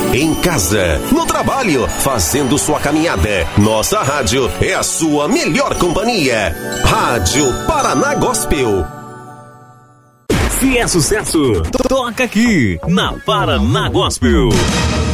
em casa, no trabalho, fazendo sua caminhada. Nossa rádio é a sua melhor companhia. Rádio Paraná Gospel. Se é sucesso, toca aqui na Paraná Gospel.